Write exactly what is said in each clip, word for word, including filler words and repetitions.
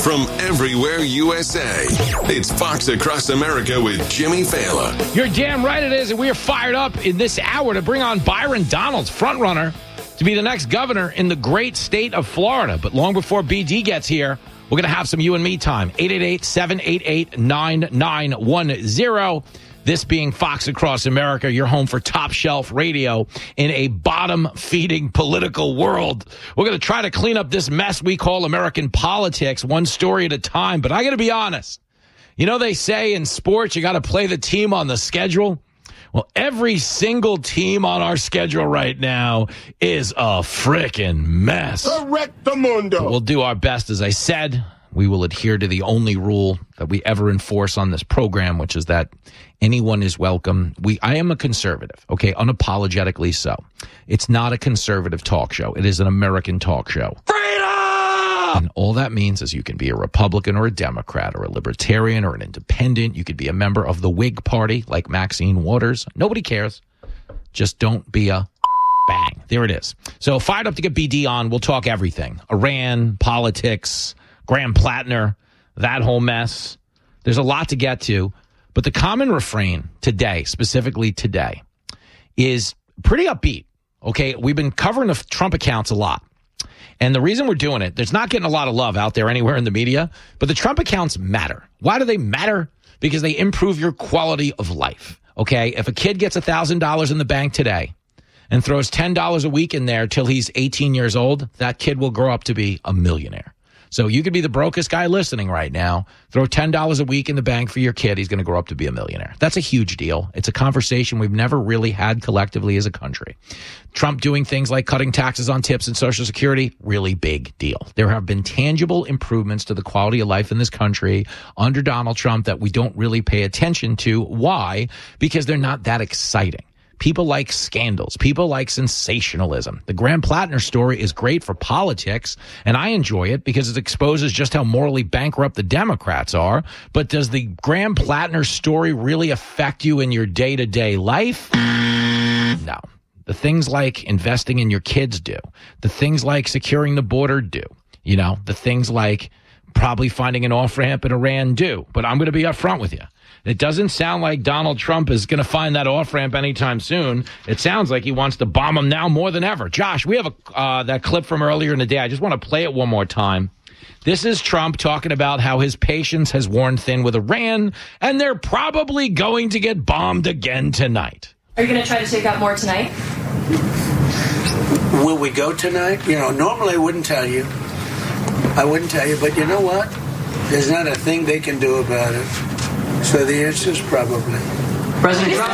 from everywhere U S A. It's Fox Across America with Jimmy Fallon. You're damn right it is, and we are fired up in this hour to bring on Byron Donalds, frontrunner to be the next governor in the great state of Florida. But long before B D gets here, we're going to have some you and me time. eight eight eight, seven eight eight, nine nine one zero. This being Fox Across America, your home for top shelf radio in a bottom-feeding political world. We're going to try to clean up this mess we call American politics, one story at a time. But I got to be honest. You know, they say in sports, you got to play the team on the schedule. Well, every single team on our schedule right now is a frickin' mess. Correctamundo. But we'll do our best, as I said. We will adhere to the only rule that we ever enforce on this program, which is that anyone is welcome. We, I am a conservative, okay, unapologetically so. It's not a conservative talk show. It is an American talk show. Freedom! And all that means is you can be a Republican or a Democrat or a Libertarian or an Independent. You could be a member of the Whig Party like Maxine Waters. Nobody cares. Just don't be a bang. There it is. So fired up to get B D on. We'll talk everything. Iran, politics, Graham Plattner, that whole mess. There's a lot to get to. But the common refrain today, specifically today, is pretty upbeat. Okay, we've been covering the Trump accounts a lot. And the reason we're doing it, there's not getting a lot of love out there anywhere in the media, but the Trump accounts matter. Why do they matter? Because they improve your quality of life. Okay, if a kid gets one thousand dollars in the bank today and throws ten dollars a week in there till he's eighteen years old, that kid will grow up to be a millionaire. So you could be the brokest guy listening right now. Throw ten dollars a week in the bank for your kid. He's going to grow up to be a millionaire. That's a huge deal. It's a conversation we've never really had collectively as a country. Trump doing things like cutting taxes on tips and Social Security, really big deal. There have been tangible improvements to the quality of life in this country under Donald Trump that we don't really pay attention to. Why? Because they're not that exciting. People like scandals. People like sensationalism. The Graham Plattner story is great for politics, and I enjoy it because it exposes just how morally bankrupt the Democrats are. But does the Graham Plattner story really affect you in your day-to-day life? No. The things like investing in your kids do. The things like securing the border do. You know, the things like probably finding an off-ramp in Iran do. But I'm going to be upfront with you. It doesn't sound like Donald Trump is going to find that off-ramp anytime soon. It sounds like he wants to bomb him now more than ever. Josh, we have a, uh, that clip from earlier in the day. I just want to play it one more time. This is Trump talking about how his patience has worn thin with Iran, and they're probably going to get bombed again tonight. Are you going to try to take out more tonight? Will we go tonight? You know, normally I wouldn't tell you. I wouldn't tell you, but you know what? There's not a thing they can do about it. So the answer is probably. President Trump.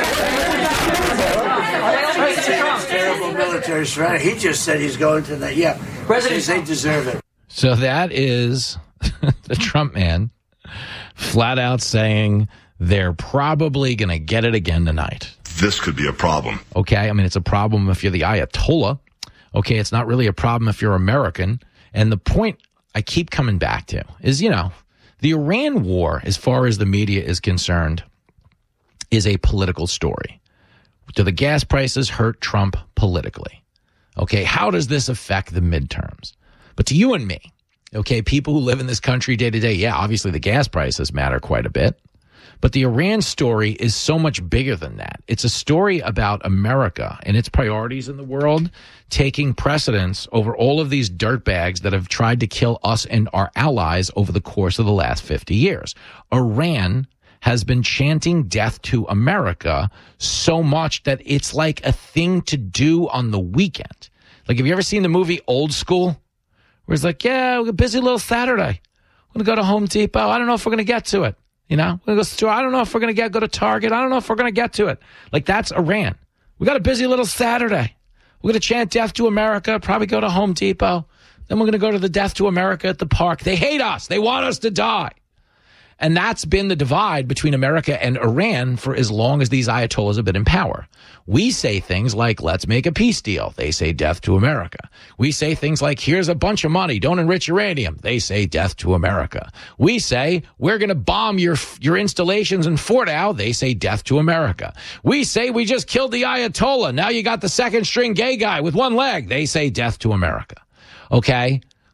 President Trump. Terrible military strategy. He just said he's going to that. Yeah. President They deserve it. So that is the Trump man flat out saying they're probably going to get it again tonight. This could be a problem. Okay. I mean, it's a problem if you're the Ayatollah. Okay. It's not really a problem if you're American. And the point I keep coming back to is, you know, the Iran war, as far as the media is concerned, is a political story. Do the gas prices hurt Trump politically? Okay, how does this affect the midterms? But to you and me, okay, people who live in this country day to day, yeah, obviously the gas prices matter quite a bit. But the Iran story is so much bigger than that. It's a story about America and its priorities in the world taking precedence over all of these dirtbags that have tried to kill us and our allies over the course of the last fifty years. Iran has been chanting death to America so much that it's like a thing to do on the weekend. Like, have you ever seen the movie Old School? Where it's like, yeah, we're a busy little Saturday. We're going to go to Home Depot. I don't know if we're going to get to it. You know, we're going to go to the store. I don't know if we're going to get go to Target. I don't know if we're going to get to it. Like, that's Iran. We got a busy little Saturday. We're going to chant death to America, probably go to Home Depot. Then we're going to go to the death to America at the park. They hate us. They want us to die. And that's been the divide between America and Iran for as long as these Ayatollahs have been in power. We say things like, let's make a peace deal. They say death to America. We say things like, here's a bunch of money. Don't enrich uranium. They say death to America. We say, we're going to bomb your your installations in Fort Howe. They say death to America. We say, we just killed the Ayatollah. Now you got the second string gay guy with one leg. They say death to America. Okay?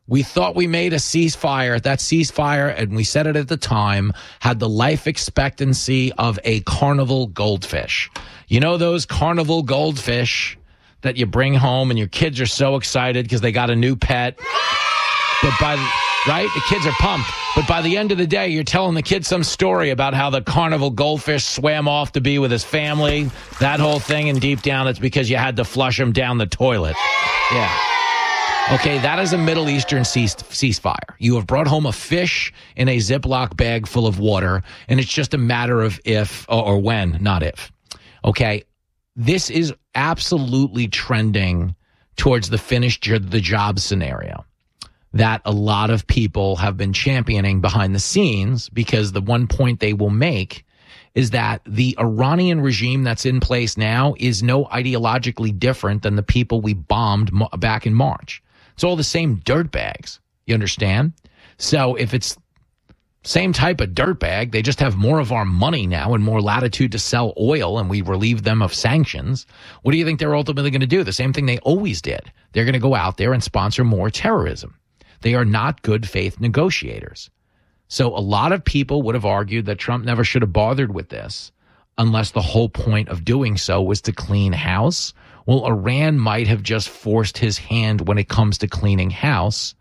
We thought we made a ceasefire. That ceasefire, and we said it at the time, had the life expectancy of a carnival goldfish. You know those carnival goldfish that you bring home and your kids are so excited because they got a new pet? But by the, right, the kids are pumped. But by the end of the day, you're telling the kids some story about how the carnival goldfish swam off to be with his family, that whole thing, and deep down it's because you had to flush him down the toilet. Yeah. Okay, that is a Middle Eastern cease- ceasefire. You have brought home a fish in a Ziploc bag full of water, and it's just a matter of if or, or when, not if. Okay, this is absolutely trending towards the finish the job scenario that a lot of people have been championing behind the scenes, because the one point they will make is that the Iranian regime that's in place now is no ideologically different than the people we bombed mo- back in March. It's all the same dirtbags. You understand? So if it's same type of dirtbag, they just have more of our money now and more latitude to sell oil, and we relieve them of sanctions. What do you think they're ultimately going to do? The same thing they always did. They're going to go out there and sponsor more terrorism. They are not good faith negotiators. So a lot of people would have argued that Trump never should have bothered with this unless the whole point of doing so was to clean house. Well, Iran might have just forced his hand when it comes to cleaning house,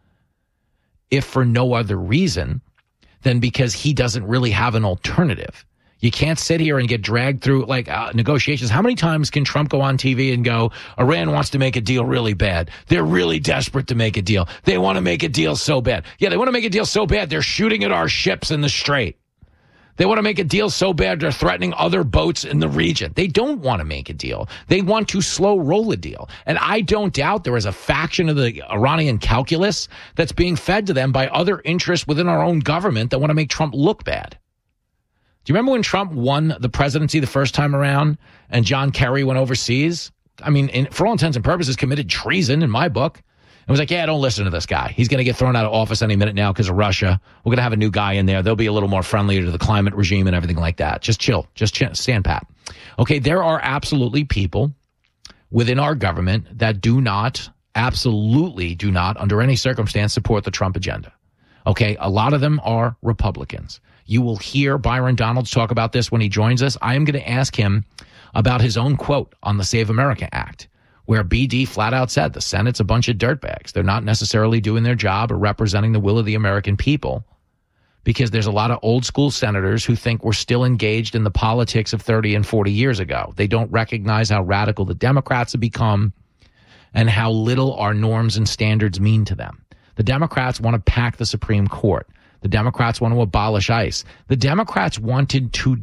if for no other reason than because he doesn't really have an alternative. You can't sit here and get dragged through like uh, negotiations. How many times can Trump go on T V and go, Iran wants to make a deal really bad. They're really desperate to make a deal. They want to make a deal so bad. Yeah, they want to make a deal so bad, they're shooting at our ships in the Strait. They want to make a deal so bad, they're threatening other boats in the region. They don't want to make a deal. They want to slow roll a deal. And I don't doubt there is a faction of the Iranian calculus that's being fed to them by other interests within our own government that want to make Trump look bad. Do you remember when Trump won the presidency the first time around and John Kerry went overseas? I mean, in, for all intents and purposes, committed treason in my book. It was like, yeah, don't listen to this guy. He's going to get thrown out of office any minute now because of Russia. We're going to have a new guy in there. They'll be a little more friendly to the climate regime and everything like that. Just chill. Just ch- stand pat. Okay, there are absolutely people within our government that do not, absolutely do not, under any circumstance, support the Trump agenda. Okay, a lot of them are Republicans. You will hear Byron Donalds talk about this when he joins us. I am going to ask him about his own quote on the Save America Act, where B D flat out said the Senate's a bunch of dirtbags. They're not necessarily doing their job or representing the will of the American people, because there's a lot of old school senators who think we're still engaged in the politics of thirty and forty years ago. They don't recognize how radical the Democrats have become and how little our norms and standards mean to them. The Democrats want to pack the Supreme Court. The Democrats want to abolish ICE. The Democrats wanted to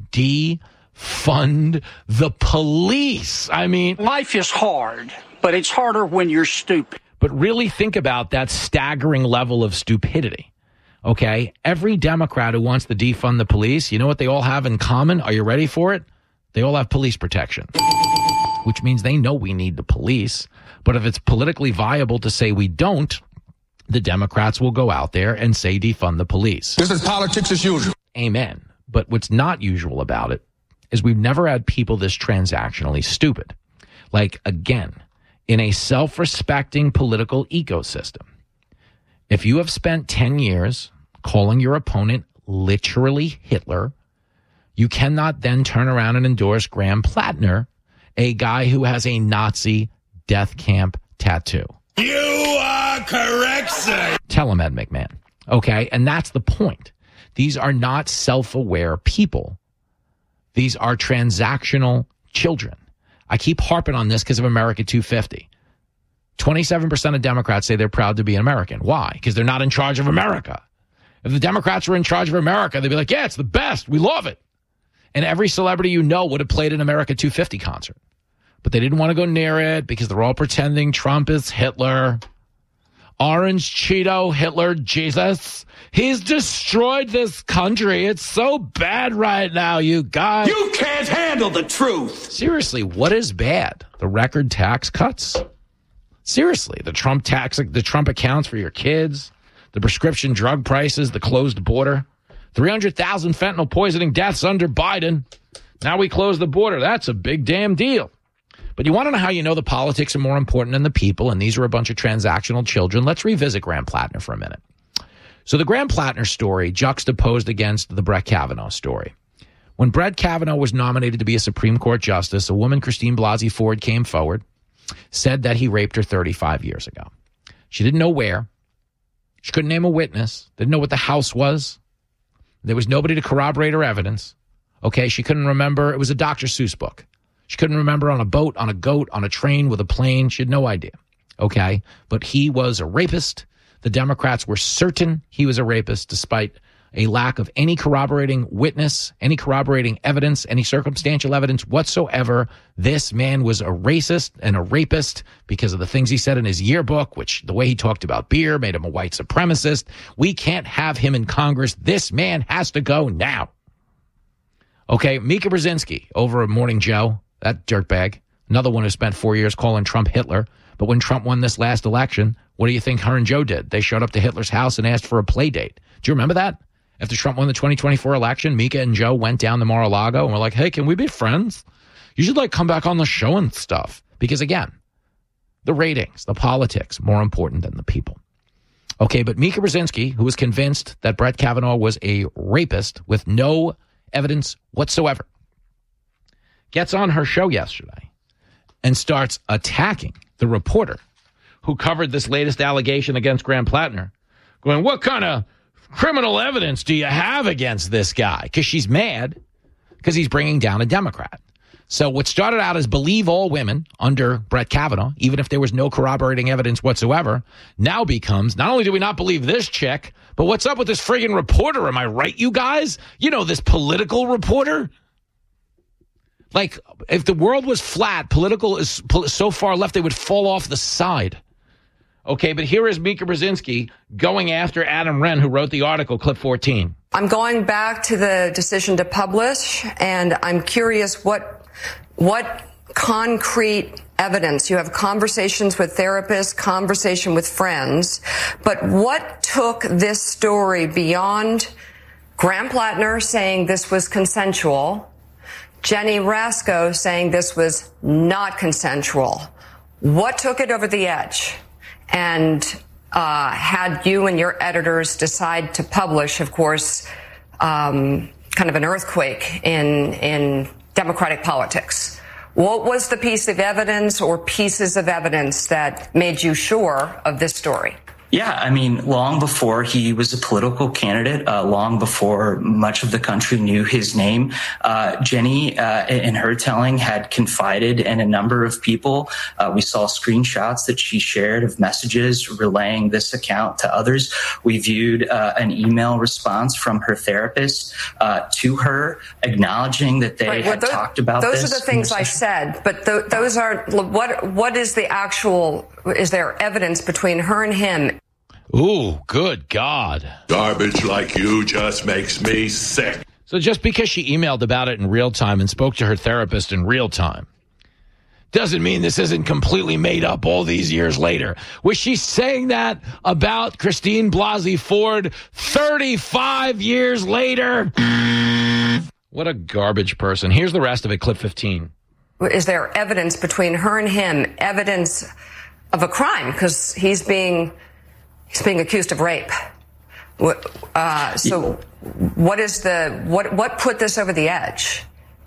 defund the police. I mean, life is hard, but it's harder when you're stupid. But really think about that staggering level of stupidity. Okay? Every Democrat who wants to defund the police, you know what they all have in common? Are you ready for it? They all have police protection, which means they know we need the police. But if it's politically viable to say we don't, the Democrats will go out there and say defund the police. This is politics as usual. Amen. But what's not usual about it is we've never had people this transactionally stupid. Like, again, in a self-respecting political ecosystem, if you have spent ten years calling your opponent literally Hitler, you cannot then turn around and endorse Graham Plattner, a guy who has a Nazi death camp tattoo. You are correct, sir. Tell him, Ed McMahon. Okay, and that's the point. These are not self-aware people. These are transactional children. I keep harping on this because of America two fifty. twenty-seven percent of Democrats say they're proud to be an American. Why? Because they're not in charge of America. If the Democrats were in charge of America, they'd be like, yeah, it's the best. We love it. And every celebrity you know would have played an America two fifty concert. But they didn't want to go near it because they're all pretending Trump is Hitler. Orange Cheeto, Hitler, Jesus. He's destroyed this country. It's so bad right now, you guys. You can't handle the truth. Seriously, what is bad? The record tax cuts? Seriously, the Trump tax, the Trump accounts for your kids, the prescription drug prices, the closed border, three hundred thousand fentanyl poisoning deaths under Biden. Now we close the border. That's a big damn deal. But you want to know how you know the politics are more important than the people, and these are a bunch of transactional children? Let's revisit Graham Plattner for a minute. So the Graham Plattner story juxtaposed against the Brett Kavanaugh story. When Brett Kavanaugh was nominated to be a Supreme Court justice, a woman, Christine Blasey Ford, came forward, said that he raped her thirty-five years ago. She didn't know where. She couldn't name a witness. Didn't know what the house was. There was nobody to corroborate her evidence. Okay, she couldn't remember. It was a Doctor Seuss book. She couldn't remember on a boat, on a goat, on a train, with a plane. She had no idea. Okay, but he was a rapist. The Democrats were certain he was a rapist, despite a lack of any corroborating witness, any corroborating evidence, any circumstantial evidence whatsoever. This man was a racist and a rapist because of the things he said in his yearbook, which the way he talked about beer made him a white supremacist. We can't have him in Congress. This man has to go now. Okay, Mika Brzezinski over at Morning Joe, that dirtbag, another one who spent four years calling Trump Hitler. But when Trump won this last election, what do you think her and Joe did? They showed up to Hitler's house and asked for a play date. Do you remember that? After Trump won the twenty twenty-four election, Mika and Joe went down to Mar-a-Lago and were like, hey, can we be friends? You should, like, come back on the show and stuff. Because, again, the ratings, the politics, more important than the people. Okay, but Mika Brzezinski, who was convinced that Brett Kavanaugh was a rapist with no evidence whatsoever, gets on her show yesterday and starts attacking the reporter who covered this latest allegation against Graham Plattner, going, what kind of criminal evidence do you have against this guy? Because she's mad because he's bringing down a Democrat. So what started out as believe all women under Brett Kavanaugh, even if there was no corroborating evidence whatsoever, now becomes, not only do we not believe this chick, but what's up with this friggin' reporter? Am I right, you guys? You know, this political reporter? Like, if the world was flat, political is so far left, they would fall off the side. Okay, but here is Mika Brzezinski going after Adam Wren, who wrote the article, clip fourteen. I'm going back to the decision to publish, and I'm curious what what concrete evidence. You have conversations with therapists, conversation with friends, but what took this story beyond Graham Plattner saying this was consensual, Jenny Rasco saying this was not consensual? What took it over the edge and uh, had you and your editors decide to publish, of course, um, kind of an earthquake in in Democratic politics? What was the piece of evidence or pieces of evidence that made you sure of this story? Yeah, I mean, long before he was a political candidate, uh, long before much of the country knew his name, uh, Jenny, uh, in her telling, had confided in a number of people. Uh, we saw screenshots that she shared of messages relaying this account to others. We viewed uh, an email response from her therapist uh, to her, acknowledging that they right. well, had those, talked about those this. Those are the things I said, but th- those are what? What is the actual? Is there evidence between her and him? Ooh, good God. Garbage like you just makes me sick. So just because she emailed about it in real time and spoke to her therapist in real time doesn't mean this isn't completely made up all these years later. Was she saying that about Christine Blasey Ford thirty-five years later? What a garbage person. Here's the rest of it, clip fifteen. Is there evidence between her and him, evidence of a crime? Because he's being... He's being accused of rape. Uh, so what is the, what, what put this over the edge?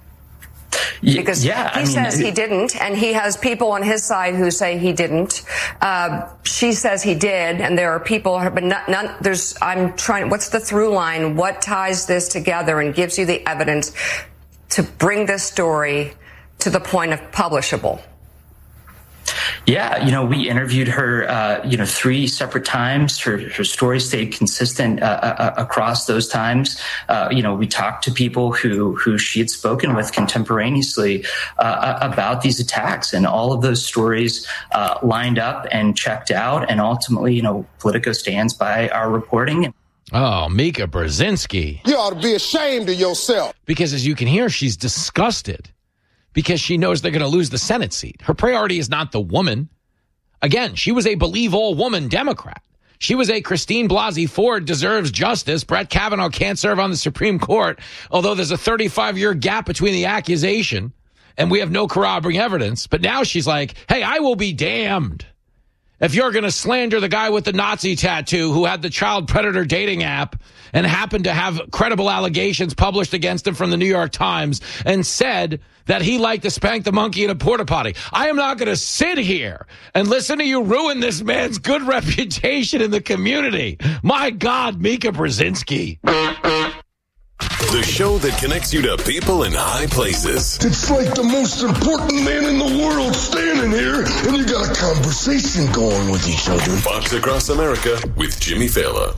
Because yeah, he I mean, says he didn't, and he has people on his side who say he didn't. Uh, she says he did, and there are people, but not, none, there's, I'm trying, what's the through line? What ties this together and gives you the evidence to bring this story to the point of publishable? Yeah, you know, we interviewed her, uh, you know, three separate times. Her, her story stayed consistent uh, uh, across those times. Uh, you know, we talked to people who who she had spoken with contemporaneously uh, about these attacks, and all of those stories uh, lined up and checked out. And ultimately, you know, Politico stands by our reporting. Oh, Mika Brzezinski. You ought to be ashamed of yourself. Because as you can hear, she's disgusted. Because she knows they're going to lose the Senate seat. Her priority is not the woman. Again, she was a believe-all-woman Democrat. She was a Christine Blasey Ford deserves justice. Brett Kavanaugh can't serve on the Supreme Court, although there's a thirty-five year gap between the accusation and we have no corroborating evidence. But now she's like, hey, I will be damned if you're going to slander the guy with the Nazi tattoo who had the child predator dating app and happened to have credible allegations published against him from the New York Times and said that he liked to spank the monkey in a porta potty. I am not going to sit here and listen to you ruin this man's good reputation in the community. My God, Mika Brzezinski. The show that connects you to people in high places. It's like the most important man in the world standing here, and you got a conversation going with each other. Fox Across America with Jimmy Fallon.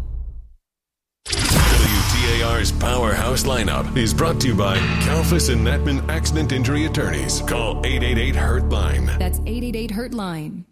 W T A R's Powerhouse Lineup is brought to you by Kalfas and Netman Accident Injury Attorneys. Call eight eight eight, hurt line. That's eight eight eight, hurt line.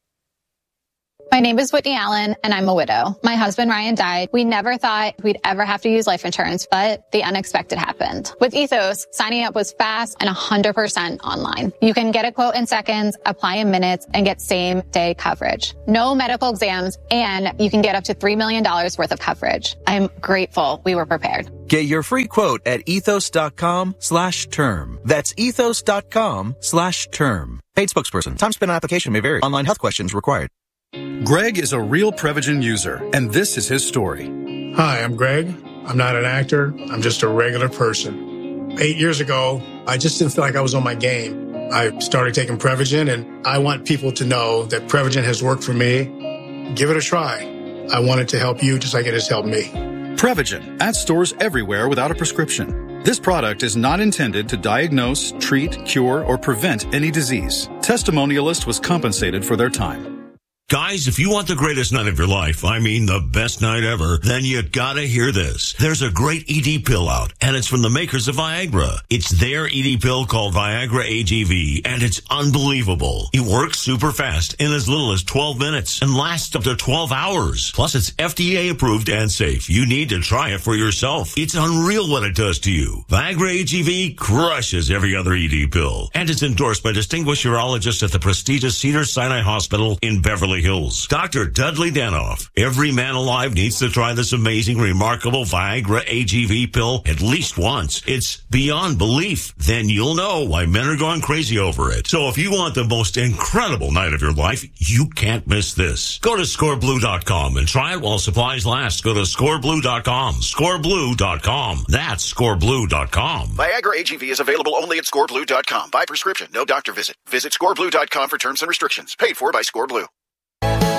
My name is Whitney Allen, and I'm a widow. My husband, Ryan, died. We never thought we'd ever have to use life insurance, but the unexpected happened. With Ethos, signing up was fast and one hundred percent online. You can get a quote in seconds, apply in minutes, and get same-day coverage. No medical exams, and you can get up to three million dollars worth of coverage. I'm grateful we were prepared. Get your free quote at ethos.com slash term. That's ethos.com slash term. Paid spokesperson. Time spent on application may vary. Online health questions required. Greg is a real Prevagen user, and this is his story. Hi, I'm Greg. I'm not an actor. I'm just a regular person. Eight years ago, I just didn't feel like I was on my game. I started taking Prevagen, and I want people to know that Prevagen has worked for me. Give it a try. I want it to help you just like it has helped me. Prevagen, at stores everywhere without a prescription. This product is not intended to diagnose, treat, cure, or prevent any disease. Testimonialist was compensated for their time. Guys, if you want the greatest night of your life, I mean the best night ever, then you gotta hear this. There's a great E D pill out, and it's from the makers of Viagra. It's their E D pill called Viagra A G V, and it's unbelievable. It works super fast in as little as twelve minutes and lasts up to twelve hours. Plus, it's F D A approved and safe. You need to try it for yourself. It's unreal what it does to you. Viagra A G V crushes every other E D pill, and it's endorsed by distinguished urologists at the prestigious Cedars-Sinai Hospital in Beverly Hills. Doctor Dudley Danoff. Every man alive needs to try this amazing, remarkable Viagra A G V pill at least once. It's beyond belief. Then you'll know why men are going crazy over it. So if you want the most incredible night of your life, you can't miss this. Go to score blue dot com and try it while supplies last. Go to score blue dot com. score blue dot com. That's score blue dot com. Viagra A G V is available only at score blue dot com. By prescription, no doctor visit. Visit score blue dot com for terms and restrictions. Paid for by ScoreBlue.